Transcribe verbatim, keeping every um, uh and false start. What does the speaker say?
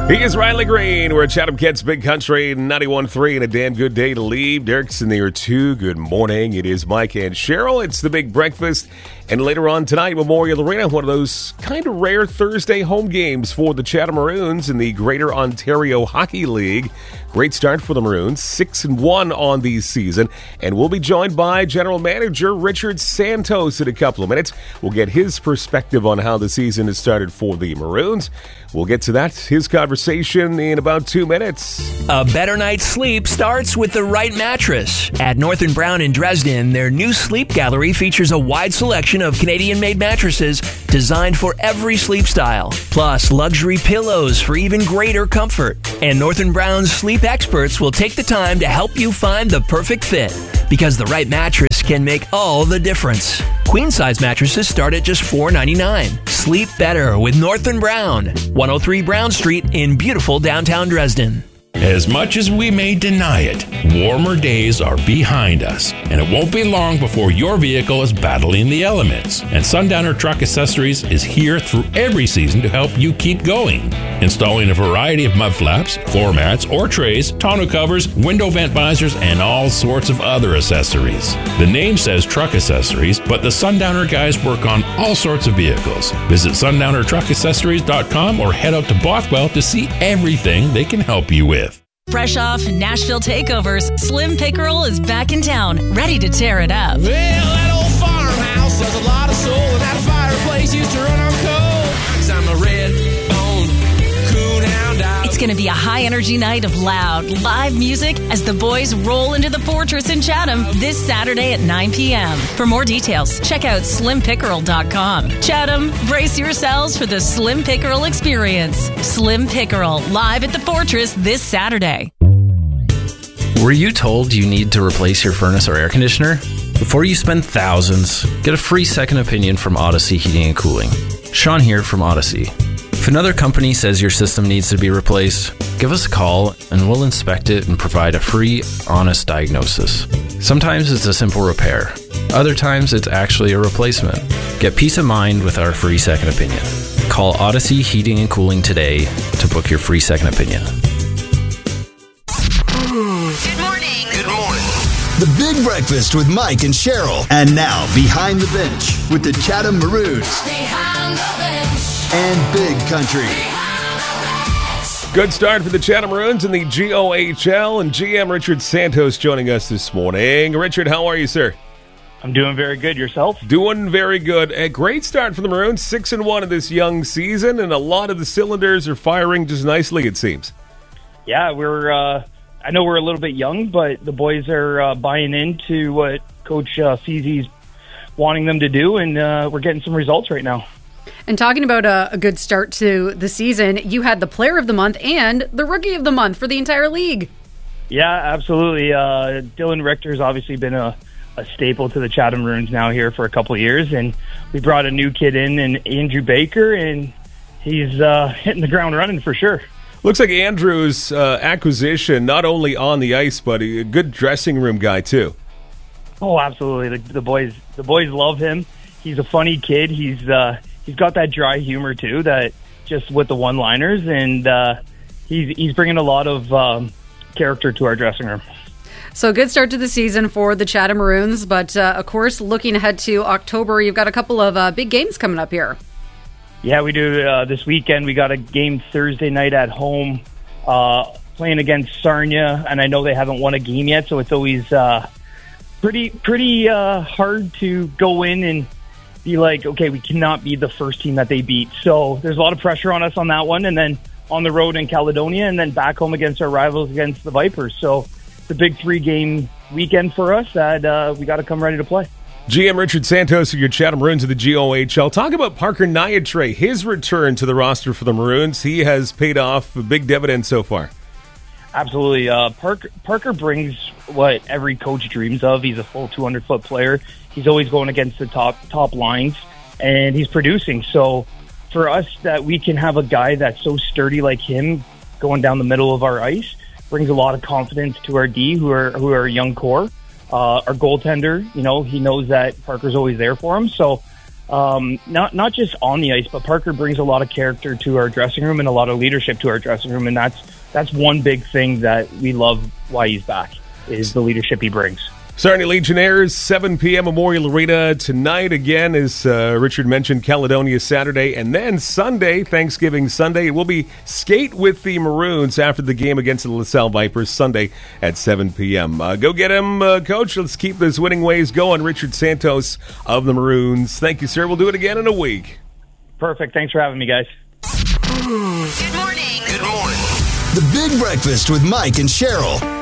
He is Riley Green. We're at Chatham Kent's Big Country ninety-one point three and a damn good day to leave. Derek's in there too. Good morning. It is Mike and Cheryl. It's the Big Breakfast. And later on tonight, Memorial Arena, one of those kind of rare Thursday home games for the Chatham Maroons in the Greater Ontario Hockey League. Great start for the Maroons, six and one on the season. And we'll be joined by General Manager Richard Santos in a couple of minutes. We'll get his perspective on how the season has started for the Maroons. We'll get to that, his conversation, in about two minutes. A better night's sleep starts with the right mattress. At North and Brown in Dresden, their new sleep gallery features a wide selection of Canadian-made mattresses designed for every sleep style, plus luxury pillows for even greater comfort. And North and Brown's sleep experts will take the time to help you find the perfect fit, because the right mattress can make all the difference. Queen-size mattresses start at just four dollars and ninety-nine cents. Sleep better with North and Brown, one oh three Brown Street in beautiful downtown Dresden. As much as we may deny it, warmer days are behind us, and it won't be long before your vehicle is battling the elements. And Sundowner Truck Accessories is here through every season to help you keep going. Installing a variety of mud flaps, floor mats, or trays, tonneau covers, window vent visors, and all sorts of other accessories. The name says truck accessories, but the Sundowner guys work on all sorts of vehicles. Visit sundowner truck accessories dot com or head out to Bothwell to see everything they can help you with. Fresh off Nashville takeovers, Slim Pickerel is back in town, ready to tear it up. Well, that old farmhouse has a lot of soul, and that fireplace used to run on coal. 'Cause I'm a red-boned coonhound dog. It's going to be a high-energy night of loud, live music as the boys roll into the Fortress in Chatham this Saturday at nine p.m. For more details, check out slim pickerel dot com. Chatham, brace yourselves for the Slim Pickerel experience. Slim Pickerel, live at the Fortress this Saturday. Were you told you need to replace your furnace or air conditioner? Before you spend thousands, get a free second opinion from Odyssey Heating and Cooling. Sean here from Odyssey. If another company says your system needs to be replaced, give us a call and we'll inspect it and provide a free, honest diagnosis. Sometimes it's a simple repair. Other times it's actually a replacement. Get peace of mind with our free second opinion. Call Odyssey Heating and Cooling today to book your free second opinion. Good morning. Good morning. The Big Breakfast with Mike and Cheryl. And now, Behind the Bench with the Chatham Maroons. Behind the bench. And Big Country. Good start for the Chatham Maroons in the G O H L, and G M Richard Santos joining us this morning. Richard, how are you, sir? I'm doing very good. Yourself? Doing very good. A great start for the Maroons, six and one in this young season, and a lot of the cylinders are firing just nicely, it seems. Yeah, we're. Uh, I know we're a little bit young, but the boys are uh, buying into what Coach uh, Feezy's wanting them to do, and uh, we're getting some results right now. And talking about a, a good start to the season, you had the Player of the Month and the Rookie of the Month for the entire league. Yeah, absolutely. Uh, Dylan Richter's obviously been a, a staple to the Chatham Maroons now here for a couple of years, and we brought a new kid in, and Andrew Baker, and he's uh, hitting the ground running for sure. Looks like Andrew's uh, acquisition, not only on the ice, but a good dressing room guy too. Oh, absolutely. The, the boys, the boys love him. He's a funny kid. He's uh, he's got that dry humor too, that just with the one-liners, and uh, he's he's bringing a lot of um, character to our dressing room. So good start to the season for the Chatham Maroons, but uh, of course, looking ahead to October, you've got a couple of uh, big games coming up here. Yeah, we do. Uh, this weekend, we got a game Thursday night at home, uh, playing against Sarnia, and I know they haven't won a game yet, so it's always uh, pretty pretty uh, hard to go in and be like, okay, we cannot be the first team that they beat. So there's a lot of pressure on us on that one, and then on the road in Caledonia, and then back home against our rivals, against the Vipers. So it's a big three-game weekend for us that uh, we got to come ready to play. G M Richard Santos of your Chatham Maroons of the G O H L. Talk about Parker Niatre, his return to the roster for the Maroons. He has paid off a big dividend so far. Absolutely. Uh, Parker, Parker brings what every coach dreams of. He's a full two hundred foot player. He's always going against the top top lines, and he's producing. So for us, that we can have a guy that's so sturdy like him going down the middle of our ice brings a lot of confidence to our D, who are who are a young core. Uh, our goaltender, you know, he knows that Parker's always there for him. So um, not not just on the ice, but Parker brings a lot of character to our dressing room and a lot of leadership to our dressing room, and that's that's one big thing that we love why he's back, is the leadership he brings. Sarnia Legionnaires, seven p.m. Memorial Arena tonight. Again, as uh, Richard mentioned, Caledonia Saturday, and then Sunday, Thanksgiving Sunday. It will be skate with the Maroons after the game against the LaSalle Vipers Sunday at seven p.m. Uh, go get him, uh, Coach. Let's keep those winning ways going. Richard Santos of the Maroons. Thank you, sir. We'll do it again in a week. Perfect. Thanks for having me, guys. Good morning. Good morning. The Big Breakfast with Mike and Cheryl.